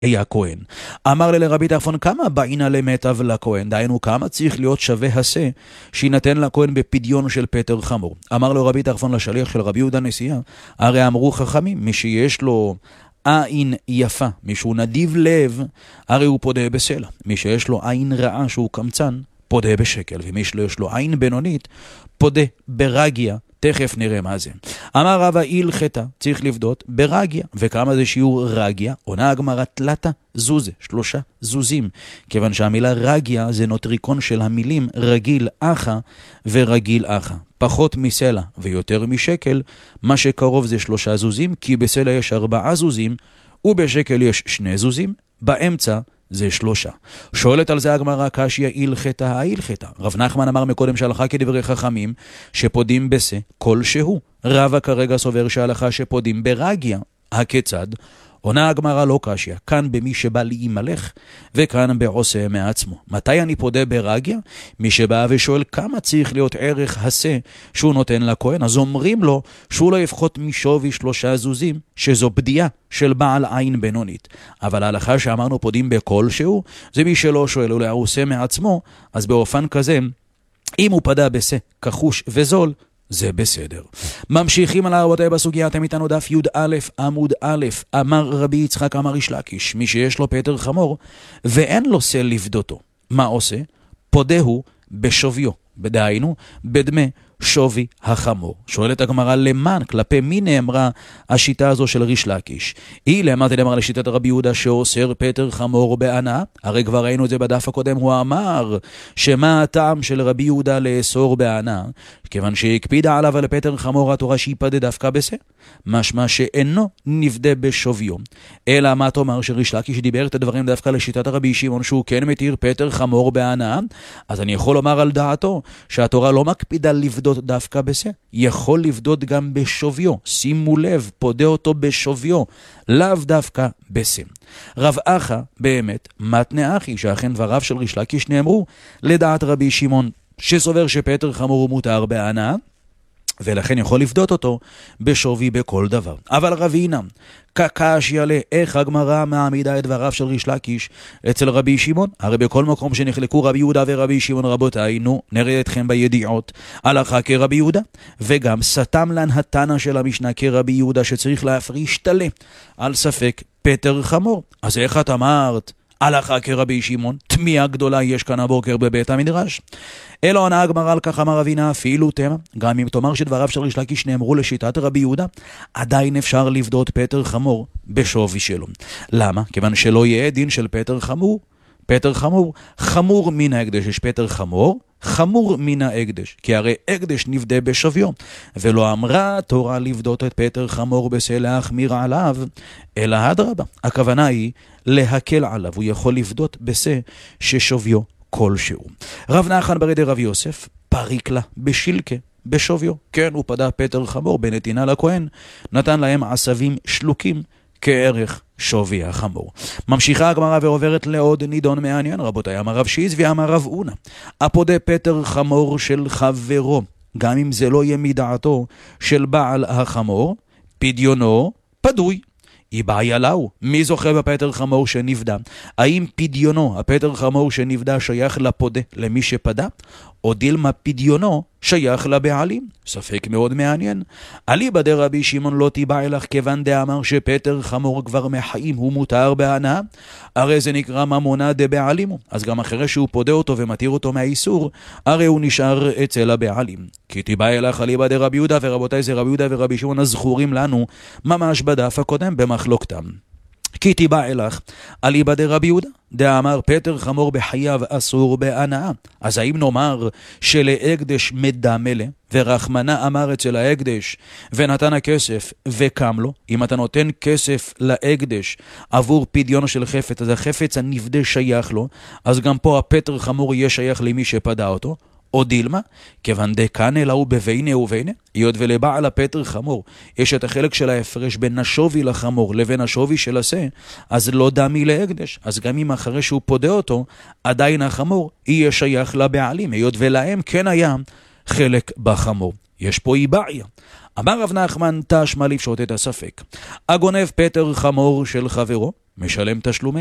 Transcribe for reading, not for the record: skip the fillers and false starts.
היה כהן. אמר לרבי טרפון, כמה בעינה למטב לכהן? דהיינו, כמה צריך להיות שווה הסה שינתן לכהן בפדיון של פטר חמור? אמר לו רבי טרפון לשליח של רבי יהודה נשיאה, הרי אמרו חכמים, מי שיש לו עין יפה, מי שהוא נדיב לב, הרי הוא פודה בסלע. מי שיש לו עין רעה שהוא קמצן, פודה בשקל, ומי שיש לו עין בינונית, פודה ברגיה. תכף נראה מה זה. אמר רבא הלכתה, צריך לבדות ברגיה. וכמה זה שיעור רגיה? עונה הגמרא תלתה זוזה, 3 זוזים. כיוון שהמילה רגיה זה נוטריקון של המילים רגיל אחא ורגיל אחא. פחות מסלע ויותר משקל, מה שקרוב זה 3 זוזים, כי בסלע יש 4 זוזים, ובשקל יש 2 זוזים, באמצע זה 3. שואלת על זה הגמרא, קשיא הלכתה ההלכתה. רב נחמן אמר מקודם שהלכה כדברי חכמים שפודים בשה כלשהו. רבא כרגע סובר שהלכה שפודים ברגיה. הכיצד? עונה הגמרא לא קשיא, כאן במי שבא להימלך וכאן בעושה מעצמו. מתי אני פודה ברגיה? מי שבא ושואל כמה צריך להיות ערך הסה שהוא נותן לכהן, אז אומרים לו שהוא לא יפחות משווי 3 זוזים, שזו בדיעה של בעל עין בינונית. אבל ההלכה שאמרנו פודים בכלשהו, זה מי שלא שואל, אולי הוא עושה מעצמו, אז באופן כזה, אם הוא פדה בשה כחוש וזול, זה בסדר. ממשיכים על רבותיי בסוגיה, אתם איתנו דף י"א עמוד א'. אמר רבי יצחק אמר ריש לקיש, מי שיש לו פטר חמור ואין לו סל לפדותו, מה עושה? פודהו בשוויו, בדהיינו בדמי שווי החמור. שואלת הגמרא, למען כלפי מי נאמרה השיטה הזו של ריש לקיש? היא לאמרתי לאמר לשיטת רבי יהודה שאוסר פטר חמור בהנאה. הרי כבר ראינו את זה בדף הקודם, הוא אמר שמה הטעם של רבי יהודה לאסור בהנאה? כיוון שהקפידה עליו על פטר חמור התורה שיפדה דווקא בשה, משמע שאינו נפדה בשוויו. אלא מה תאמר שריש לקיש דיבר את הדברים דווקא לשיטת הרבי שמעון שהוא כן מתיר פטר חמור בהנאה? אז אני יכול לומר על דעתו שהתורה לא מקפידה לבדות דווקא בשה, יכול לבדות גם בשוויו. שימו לב, פודה אותו בשוויו, לאו דווקא בשה. רב אחא באמת מתנה אחי, שאכן דבריו של ריש לקיש נאמרו לדעת רבי שמעון שסובר שפטר חמור הוא מותר בהנאה, ולכן יכול לפדות אותו בשווי בכל דבר. אבל רבינה, קקש יעלה, איך הגמרא מעמידה את דבריו של ריש לקיש אצל רבי שמעון? הרי בכל מקום שנחלקו רבי יהודה ורבי שמעון, רבותיי, נראה אתכם בידיעות, הלכה כרבי יהודה, וגם סתם לן התנא של המשנה כרבי יהודה, שצריך להפריש תלה על ספק פטר חמור. אז איך את אמרת הלכה כרבי שמעון? תמיהה גדולה יש כאן הבוקר בבית המדרש. אלא עונה הגמרא על כך אמר רבינה, אפילו תמה, גם אם תאמר שדבריו של ריש לקיש נאמרו לשיטת רבי יהודה, עדיין אפשר לבדות פטר חמור בשווי שלו. למה? כיוון שלא יהיה דין של פטר חמור. פטר חמור, חמור מן ההקדש, יש פטר חמור, חמור מן ההקדש, כי הרי הקדש נפדה בשוויו, ולא אמרה תורה לבדות את פטר חמור בשה להחמיר עליו, אלא אדרבה, הכוונה היא להקל עליו, הוא יכול לבדות בשה ששוויו כלשהו. רב נחמן בר ידי רב יוסף פריק לה בשילקה בשוויו, כן, הוא פדה פטר חמור בנתינה לכהן, נתן להם עשבים שלוקים כערך שווי החמור. ממשיכה הגמרא ועוברת לעוד נידון מעניין, רבותיי. אמר רב שיז ואמר רב אונה, הפודה פטר חמור של חברו, גם אם זה לא יהיה מדעתו של בעל החמור, פדיונו פדוי. היא בעיה לאו, מי זוכה בפטר חמור שנפדה? האם פדיונו, הפטר חמור שנפדה, שייך לפודה, למי שפדה? או דילמה פדיונו שייך לבעלים? ספק מאוד מעניין. אליבא דרבי שמעון לא תיבע אלך, כיוון דאמר שפטר חמור כבר מחיים הוא מותר בהנאה, הרי זה נקרא ממונה דבעלימו, אז גם אחרי שהוא פודה אותו ומתיר אותו מהאיסור, הרי הוא נשאר אצל הבעלים. כי תיבע אלך אליבא דרבי יהודה, ורבותיי, זה רבי יהודה ורבי שמעון הזכורים לנו ממש בדף הקודם במחלוקתם. כי תיבע אלך אליבא דרבי יהודה, דאמר פטר חמור בחייו אסור בהנאה. אז האם נאמר שלהקדש מדמלה, ורחמנה אמר אצל ההקדש ונתן הכסף וקם לו? אם אתה נותן כסף להקדש עבור פדיון של חפץ, אז החפץ הנפדה שייך לו, אז גם פה הפטר חמור יהיה שייך למי שפדה אותו. או דילמה, כיוון דקן אלא הוא בבינה ובינה, היות ולבעל הפטר חמור יש את החלק של ההפרש בין השווי לחמור לבין השווי של השה, אז לא דמי להקדש, אז גם אם אחרי שהוא פודה אותו, עדיין החמור יהיה שייך לבעלים, היות ולהם כן היה חלק בחמור. יש פה בעיה. אמר רב נחמן תשמע לפשוט את הספק, הגונב פטר חמור של חברו, משלם תשלומי